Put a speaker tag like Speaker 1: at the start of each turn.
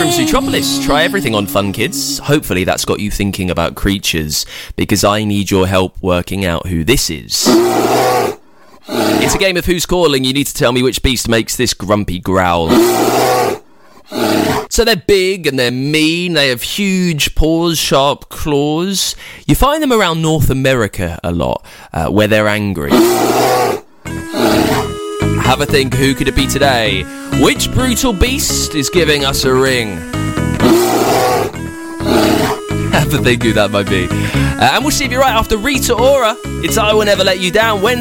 Speaker 1: I'm Zootropolis. Try everything on Fun Kids. Hopefully that's got you thinking about creatures, because I need your help working out who this is. It's a game of Who's Calling. You need to tell me which beast makes this grumpy growl. So they're big and they're mean, they have huge paws, sharp claws. You find them around North America a lot, where they're angry. Have a think, who could it be today? Which brutal beast is giving us a ring? Have a think who that might be. And we'll see if you're right after Rita Ora. It's I Will Never Let You Down. Wednesday